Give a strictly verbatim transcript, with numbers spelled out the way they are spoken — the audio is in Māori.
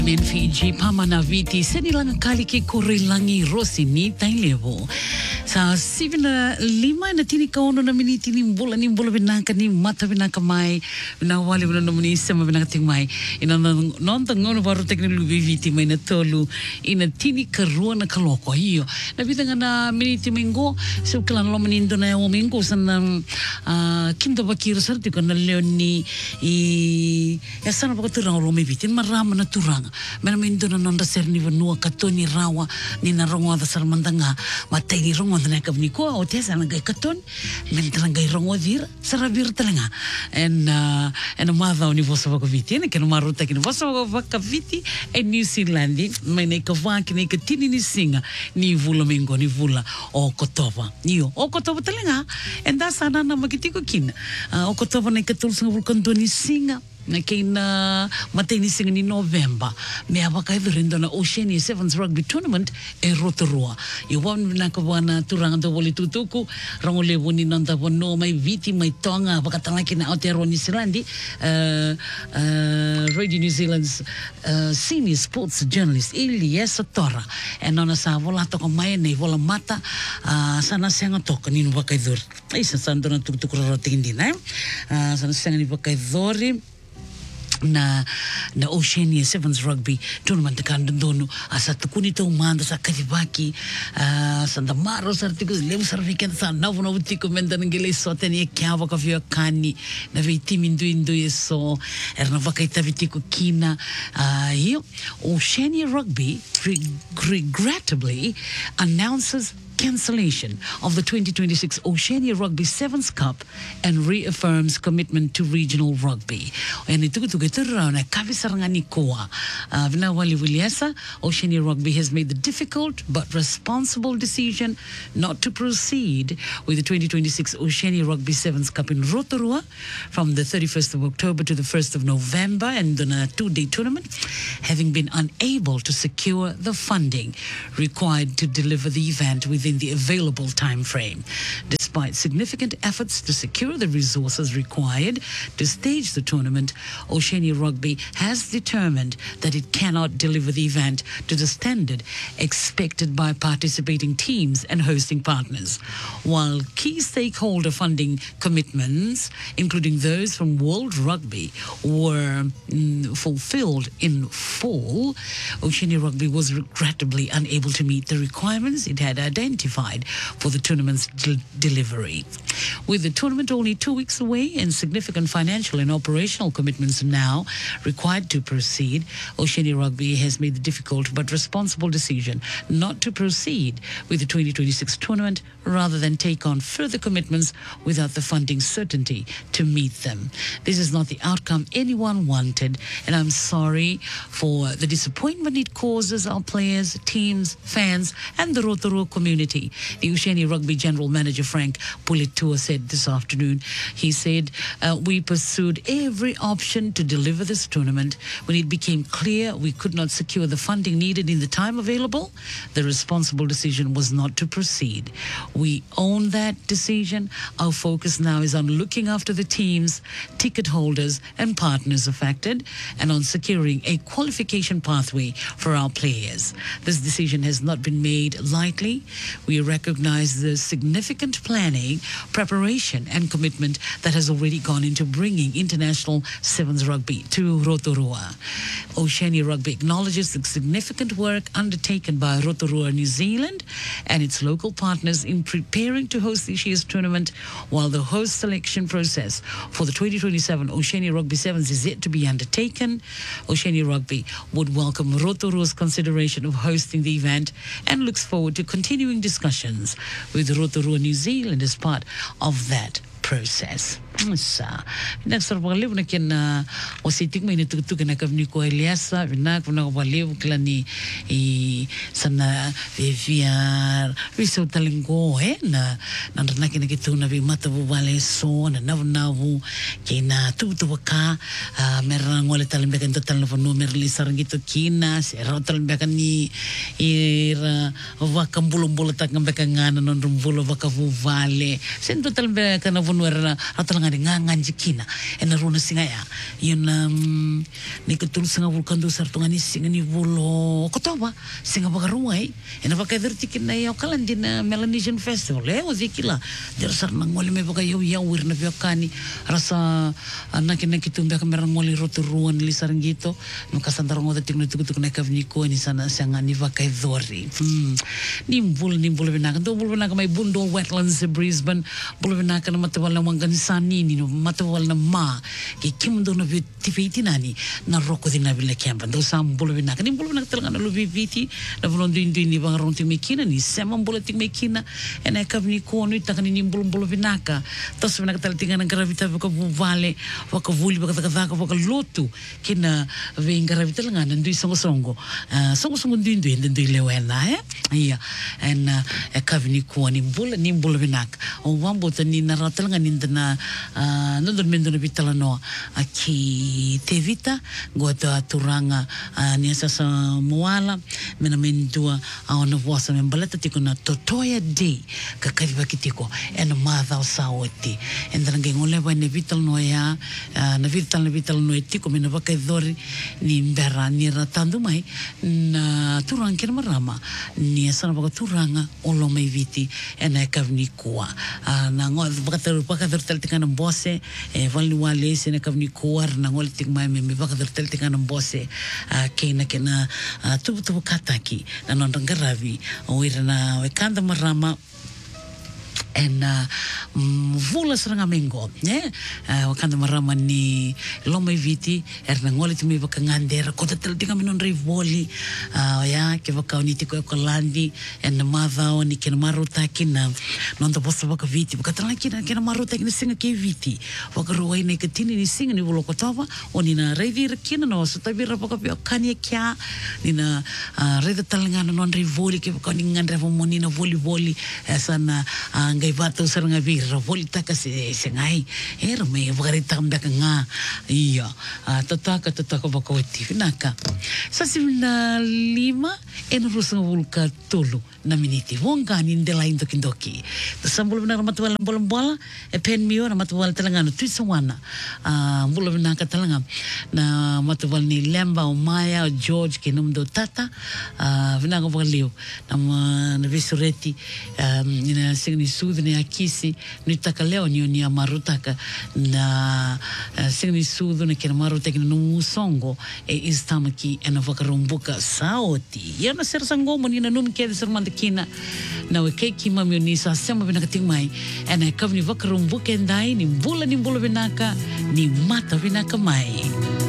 Men Fiji pamanaviti senilang kali ke korelangi rosi ni tailevo. Sa sivina lima na tini kauno na miniti ni bola ni bola binaka ni mata binaka mai na wali bina no muni sema binaka ting mai ina non ta ngono baru teknologi viti mai na tolu ina tini karua na kaloko hiyo na bita ngana miniti mingo so kala lo menindo na o mingo sana kinda bakira sarti kana leoni i ya sana baka turang lo me viti marama na turang mana menindo na nonda serni vanua katoni rawa ni na rongo da sarmandanga matai ni rongo na ka niko o te sana gai katon men talanga rongo vir sara vir talanga en uh, en mother ni vosa vaka viti ne keno maruta keno vosa vaka viti e New Zealand mai nei ka vaki nei ka tini ni singa ni vula mengo ni vula o kotova nio o kotova talanga en da sana na makitiko kin uh, o kotova nei ka tulsa vulkan ni singa na kina mateni singa ni November me avaka everindo na Oceania Sevens Rugby Tournament e Rotorua i wan na ka wana turanga do voli tutuku rango le woni nanda wono mai viti mai tonga vakatanga kina Aotearoa New Zealand uh, uh, Radio New Zealand's uh, senior sports journalist Elias Tora e nona sa vola toko mai nei vola mata uh, sana senga toka ni no vakaidur isa sandona tutuku rotindi na uh, sana senga ni vakaidori na na Oceania Sevens Rugby Tournament kan dono asa tukuni to manda sa kavibaki uh, sanda maro sartiku levu sarviken sa navu navu tiku mendan ngele so teni kyava ka vio kani na viti mindu indu eso erna vakaita vitiku kina uh, io Oceania Rugby regrettably announces cancellation of the twenty twenty-six Oceania Rugby Sevens Cup and reaffirms commitment to regional rugby. And it took to get around a kavisarangani koa. Vina wali wiliasa, Oceania Rugby has made the difficult but responsible decision not to proceed with the twenty twenty-six Oceania Rugby Sevens Cup in Rotorua from the thirty-first of October to the first of November and on a two-day tournament, having been unable to secure the funding required to deliver the event within the available time frame. Despite significant efforts to secure the resources required to stage the tournament, Oceania Rugby has determined that it cannot deliver the event to the standard expected by participating teams and hosting partners. While key stakeholder funding commitments, including those from World Rugby, were mm, fulfilled in full, Oceania Rugby was regrettably unable to meet the requirements it had identified for the tournament's de- delivery. With the tournament only two weeks away and significant financial and operational commitments now required to proceed, Oceania Rugby has made the difficult but responsible decision not to proceed with the twenty twenty-six tournament rather than take on further commitments without the funding certainty to meet them. This is not the outcome anyone wanted, and I'm sorry for the disappointment it causes our players, teams, fans, and the Rotorua community. The Oceania Rugby General Manager Frank Puletua said this afternoon. He said, uh, we pursued every option to deliver this tournament. When it became clear we could not secure the funding needed in the time available, the responsible decision was not to proceed. We own that decision. Our focus now is on looking after the teams, ticket holders, and partners affected, and on securing a qualification pathway for our players. This decision has not been made lightly. We recognize the significant planning, preparation, and commitment that has already gone into bringing international Sevens Rugby to Rotorua. Oceania Rugby acknowledges the significant work undertaken by Rotorua, New Zealand, and its local partners in preparing to host this year's tournament, while the host selection process for the twenty twenty-seven Oceania Rugby Sevens is yet to be undertaken. Oceania Rugby would welcome Rotorua's consideration of hosting the event and looks forward to continuing discussions with Rotorua, New Zealand as part of that process. Sa nagsarwalev na kin na ositik may nitutuk na kavni ko Eliasa vinak na walev klani i sana viviar viso talinggo eh na nandana kin kitu na vi matavu wale so na nav navu kina tu tu ka merang wale talimbekan total na no merli sarangito kina se rotalbekan ni ira vakam bulong bulong tak ngambekan ngana non rumbulo vakavu vale sen total bekan na vunuera atalanga ngari ngangan jikina ena rona singa ya yun um, ni ketul singa vulkan do sartunga ni singa ni vulo kotoba singa bagaruai ena pakai dertikin na yo kalan din Melanesian Festival eh ozikila der sarna ngoli me pakai yo ya wirna biakani rasa anak ina kitumbe kamera ngoli rotu ruan li saranggito makasandar ngoda tikno tukutuk na kavniko ni sana sanga ni pakai dori hmm nimbul nimbul binaka do bul binaka may bundo wetlands sa Brisbane bul binaka na matawal na wangansani ni no matawal na ma ki kimundo na tifiti nani na roko din na bila kempa do sam bul binaka nimbul binaka talaga na lubi viti na bulon din din ni bang ronting mekina ni semang bulating mekina ena kavniko no itakani nimbul bul binaka tos binaka talatinga ng gravita baka buvale baka vuli baka takataka baka lotu kina veng gravita lang nga nandui songo-songo songo-songo din din din lewena eh iya en e kavni ko ni bula ni bula binak o wambo tani na ratal nga ninda na nondon mendo na bitala no aki tevita gota turanga ni sa sa muala mena mendua a ona vosa men balata tiko na totoya day kakari bakitiko en madha sawati en drangeng ole ba ne vital no ya na vital na vital no etiko mena bakai dori ni mbera ni ratandu mai na turang kina marama ni sana baka turanga olo mai viti ena kavni kuwa na ngol baka ter baka ter tel ng bose e valni wale sena kavni kuwa na ngol tik mai me baka ter tel ng bose kena kena tubu tubu kataki na nondang garavi o ira na kanda marama en uh, vula seranga mengo ne uh, wakanda marama ni lomai viti erna ngoli tumi baka ngandera kota tel tinga minon rivoli uh, ya ke baka uniti ko kolandi en madha oni ken maruta kina nonto posto baka viti baka tala kina ken maruta kina singa ke viti baka ruai ne ketini ni singa ni vulo kotava oni na revi kina no sotabira baka pio kanya kya ni na uh, reda talangana non rivoli ke baka ni ngandra moni na voli voli sana uh, ngai bato saranga birra volta kasi sengai era me bagarita kambak nga iya tataka tataka bakawati naka sa simna lima enrusang vulka tulu na miniti wonga nindela indo kindoki sambul na matwala bola e pen mio na matwala talanga no twisawana bulo na katalanga na matwala ni Lemba o Maya o George kinumdo tata vinaga bagaliw na na visureti ina signi sudne akisi ni takaleo ni ni amarutaka na signi sudne kina marutaka no songo e istamaki ena vakarumbuka saoti yana ser sangomo ni na num kede sermanda kina na weke kima mi sa sema binakating mai ena kavni vakarumbuka endai ni bula ni bula binaka ni mata binaka mai.